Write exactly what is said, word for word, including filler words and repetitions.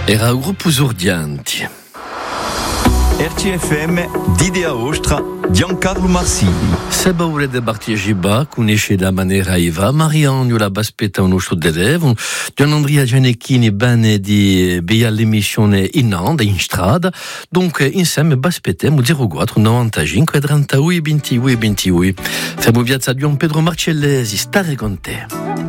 Era gruppo Urdianti. R C F M d'Idea Ostra, Giancarlo Marsili. Se baure de partecipa, conosce da maniera Iva, Mariano la baspetta uno studerevo, Gian Andrea Gianecchini bene di beia l'emissione in onda, in strada, dunque insieme baspettiamo zero quattro novantacinque trentadue ventidue ventidue. Femo piazza Gian Pedro Marcellesi, stare con te.